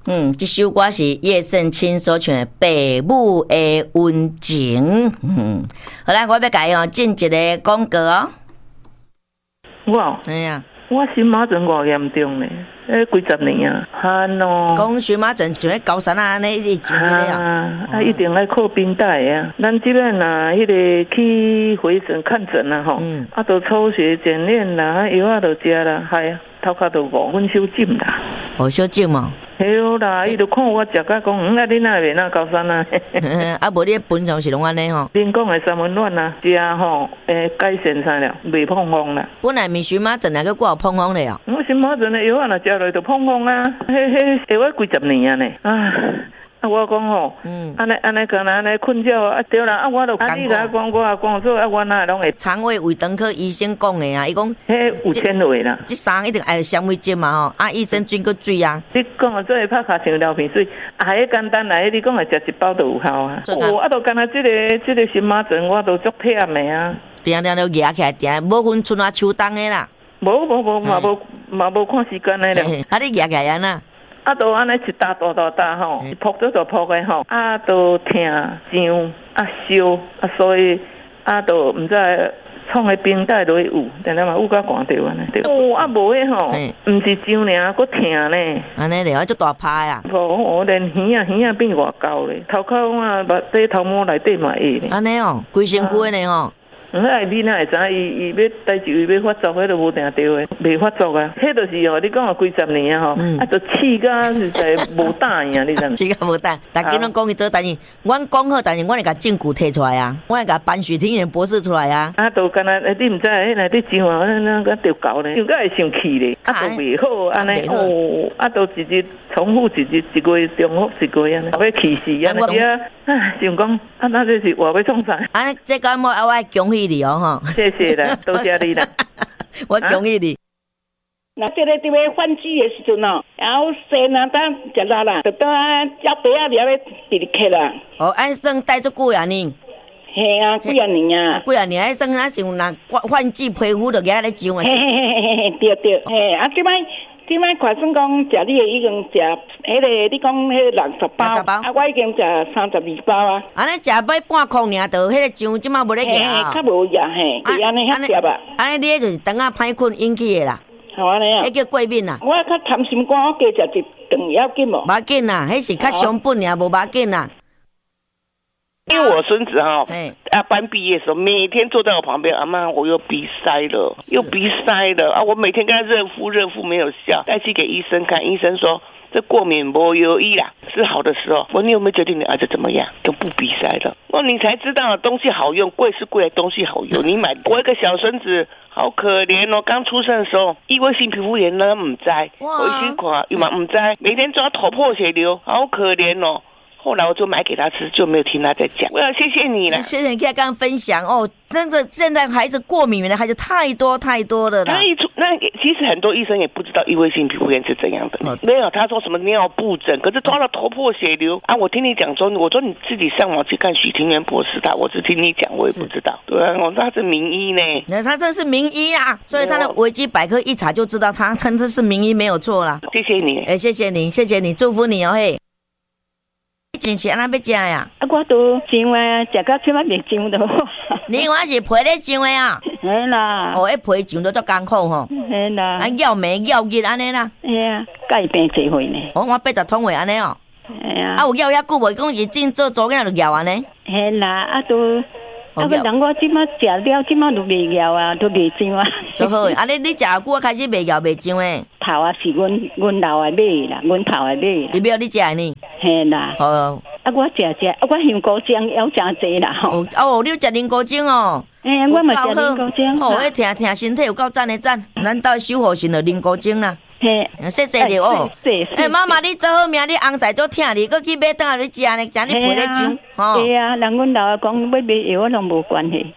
这首歌是叶圣钦所唱的《父母的温情》。好啦，我要甲伊进一个广告哦。 我， 哎呀， 我荨麻疹偌严重呢，几十年啊，罕哦。 讲荨麻疹像迄高山啊，安尼一种迄个啊，一定要靠冰袋啊。咱这边呐，迄个去回诊看诊啊吼，都抽血检验啦，药啊都食啦，系啊，头壳都无，阮手诊啦。 哦，小症嘛。 嘿啦，伊就看我食甲讲，啊，你哪袂那高山啊？ 啊，无你平常是拢安尼吼。 恁讲的三温暖啊，食吼，改善啥了，袂碰风啦。 本来面荨麻疹啊，佮我有碰风咧哦。 我荨麻疹的药啊，若食落就碰风啊，迄我几十年啊呢啊。啊，我讲吼，安尼可能安尼困觉啊，对啦，啊，我都你甲讲，我讲说啊，我哪拢会肠胃胃肠科医生讲的啊，伊讲， 迄有纤维啦， 这三一定爱有纤维质嘛吼，啊，益生菌佮水啊。 你讲啊，做会拍卡像疗片水，啊，迄简单来，你讲啊，食一包就有效啊。啊，都干那这个荨麻疹，我都足忝的啊。定都压起来，定无分春夏秋冬的啦。无，嘛无看时间的了。 啊，你压起来安那？ 啊，都安尼一大吼，一扑就扑的吼，啊，都疼痒啊烧啊，所以啊，都毋知创个冰袋都会有，但系嘛有甲寒着安尼。哦，啊无诶吼，毋是痒尔，佫疼呢。安尼了，足大拍啊！ 我连耳啊变偌高咧，头壳啊，底头毛内底嘛会咧。 安尼哦，规身躯诶吼。 你哪会知伊要代志伊要发作，迄都无定着诶，袂发作啊！迄就是哦，你讲啊，几十年啊吼，啊，就气甲实在无胆呀，你知？ 气甲无胆，大家拢讲伊做，但是阮讲好，但是阮会甲证据摕出来啊，阮会甲班许庭元博士出来啊。 啊，都干那你毋知迄内底上啊，那个着搞咧，应该会生气咧，啊，都袂好安尼哦，啊，都一日重复一月重复一月安尼，要气死啊！啊，想讲啊，那这是我要创啥？ 安尼这个我爱恭喜你哦吼！ 谢谢啦，多谢你啦， 我恭喜你。 那这个伫要换季的时阵哦，然后生啊，当食啦啦，就当鸟白啊，了咧直直克啦。 哦，安算带足久啊呢？ 嘿啊，几啊年啊？ 几啊年？安算啊像那换季皮肤就压咧上啊。 嘿，对，嘿啊，即摆快算讲食你的已经食迄个，你讲迄60包，啊，我已经食32包啊。 安尼食要半箍尔，就迄个上即马无咧压。 较无压嘿，是安尼遐食啊。 安尼你就是肠仔歹困引起的啦。 好安尼啊。 迄叫过敏啦。 我较贪心肝，我加食一顿要紧无？ 无要紧啦，迄是较伤本尔，无要紧啦。 因为我孙子哈，班毕业的时候，每天坐在我旁边，阿妈，我又鼻塞了，啊！我每天跟他热敷没有效，带去给医生看，医生说这过敏没有医啦，是好的时候。我说你有没有觉得你儿子怎么样，都不鼻塞了？我说你才知道东西好用，贵是贵的东西好用，你买我一个小孙子。好可怜哦！刚出生的时候，异位性皮肤炎呢，唔知，我一心看又嘛唔知，每天都要头破血流，好可怜哦。后来我就买给他吃，就没有听他在讲。我要谢谢你了， 谢谢你跟他分享哦。真的，现在孩子过敏的孩子太多了啦。 那其实很多医生也不知道异位性皮肤炎是怎样的。没有，他说什么尿布疹，可是抓了头破血流啊！我听你讲说，我说你自己上网去看许庭元博士我只听你讲，我也不知道。对啊，我说他是名医呢。 那他真是名医啊，所以他的维基百科一查就知道他真的是名医没有错啦。 谢谢你， 谢谢你，祝福你哦嘿。真是安那要食呀？ 啊，我都上啊，食到即摆袂上都。 你我是皮咧上的啊？ 嘿啦。 哦，皮上都足艰苦吼。 嘿啦。 啊，咬眉咬日安尼啦。 嘿啊，改病侪回呢。 我80通回安尼哦。 嘿啊。 啊，有咬遐久无？讲已经做早间就咬安尼。 嘿啦，啊都。啊！个人我即摆食了，即摆都袂咬啊，都袂上啊。 最好，啊你食久我开始袂咬袂上诶。 头啊是阮老的买啦，阮头的买。 你不要你食呢？ 嘿啦。 哦。 啊，我食，啊，我香菇浆要真济啦吼。 哦，你有食菱菇精哦？ 我嘛食菱菇精。 哦，迄听身体有够赞的赞，咱到守护神的菱菇精啦。 嘿， 谢谢你哦。妈妈，你做好命，你红菜做疼你，搁去买当下你食呢，食你皮咧上。 对啊，人阮老讲要买药，我拢无关系。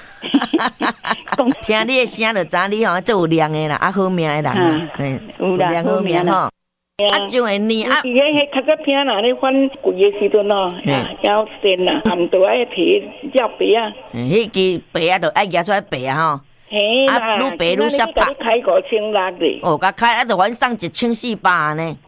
听你的声就知你吼，做有量的啦，啊好命的人啦， 有量好命吼。 啊，就会你啊， 迄较早片哪咧翻贵的时阵哦，要生啦，含都爱摕药白啊。 迄支白啊，就爱夹出来白啊吼。 嘿啦， 愈白愈煞白。 开5000的。 哦，甲开啊，就反送1400呢。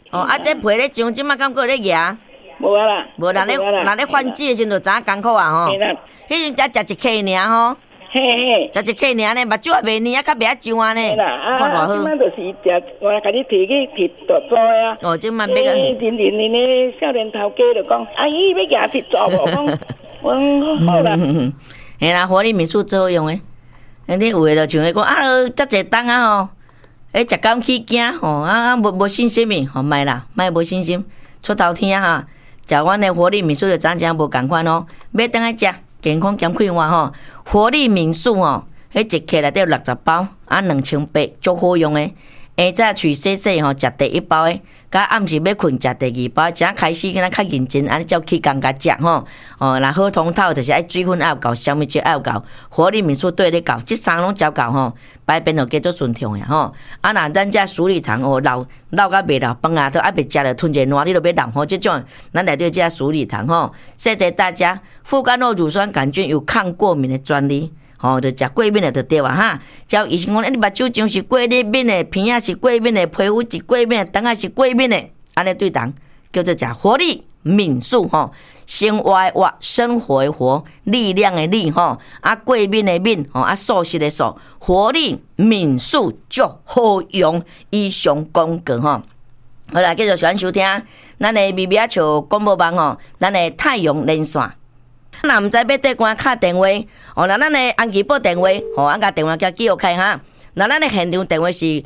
哦，啊，这皮咧上，即马敢搁咧牙？ 无啊啦， 无人咧，人咧换季的时阵就知影艰苦啊吼。迄阵才食一克尔吼。 嘿嘿， 食一克尔呢，目睭也袂黏，啊，较袂晓上啊呢。 看偌好。即摆就是食，我甲你摕大纸啊。 哦，即摆要个。 年少年头家就讲，阿姨要夹摕纸无？讲，我好啦。 嘿啦，活力民宿最好用诶。你有诶就像迄讲啊，遮济冬啊吼，食敢去惊吼啊，无信心诶吼，莫啦，莫无信心。出头天啊哈，食阮诶活力民宿就怎无共款哦，要等来食。健康减快活吼，活力民宿吼，迄一克内底有60包，啊2800，足好用诶。下早喙洗吼，食第1包诶，甲暗时要困食第2包，正开始敢若较认真，安尼才去工甲食吼。哦，若好通透，就是爱水分要够，小米酒要够，活力民宿对咧够，即3拢照够吼，排便就加足顺畅诶吼。啊，若咱遮鼠李糖哦，老甲袂老饭啊，都还袂食了吞一个烂，你都要老吼，即种咱内底有遮鼠李糖吼，谢谢大家。富甘诺乳酸杆菌有抗过敏的专利。吼，就食过敏的就对啊哈。只要医生讲，你目睭上是过敏的，鼻仔是过敏的，皮肤是过敏的，肠仔是过敏的，安尼对糖叫做食活力敏素吼，生活的活，生活的活，力量的力吼，啊过敏的敏吼，啊素食的素，活力敏素足好用，以上讲过吼。好啦，继续喜欢收听咱的咪咪仔笑广播网吼，咱的太阳连线。若毋知要对官敲电话，哦，那咱的安吉报电话，哦，俺甲电话叫记录开哈。那咱的现场电话是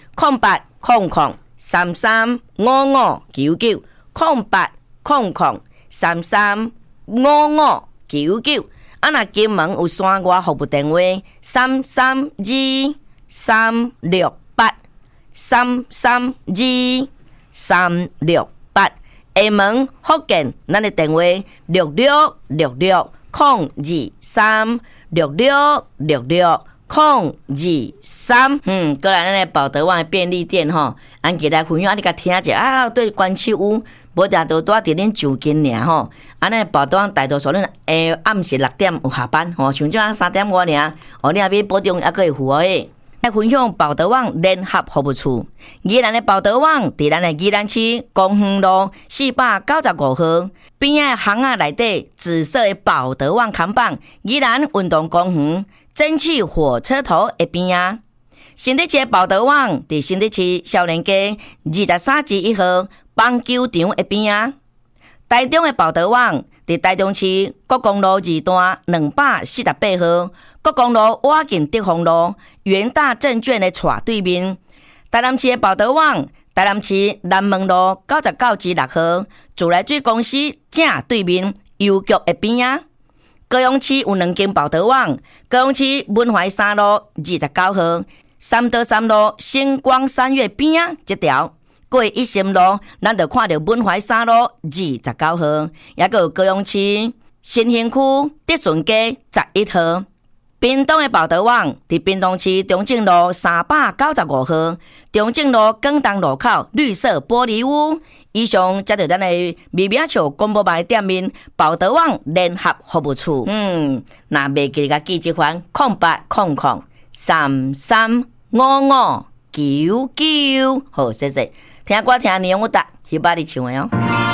0800335599，0800335599。啊，若金门有山外服务电话332-368，332-368。厦门福建，咱的电话66660236660623。过来咱的宝德旺的便利店吼，咱给来分享，你甲听者啊，对关七屋无定都住伫恁就近尔吼。安尼宝德旺大多数恁暗时6点有下班吼，像这样3点外尔，哦，你若要保重，还佫会符合诶。来分享宝德旺联合服务处，宜兰的宝德旺伫咱的宜兰市公园路495号边仔巷仔内底紫色的宝德旺看板，宜兰运动公园蒸汽火车头的边仔。新竹市的宝德旺伫新竹市少年街23-1号棒球场的边仔。台中的宝德旺伫台中市国公路2段248号。国公路挖进德丰路元大证券的斜对面，台南市的宝德旺，台南市南门路99-6号自来水公司正对面邮局的边仔。高雄市有2间宝德旺，高雄市文怀3路29号3德3路星光三月边仔这条，过一心路，咱就看到文怀3路29号，也有高雄市新兴区德顺街11号。屏东的宝德旺伫屏东市中正路395号，中正路广东路口绿色玻璃屋。以上才是咱的咪咪笑广播网的店面宝德旺联合服务处。那袂记甲记这番0800335599。好，谢谢。听歌听年我答，希望你唱的哦。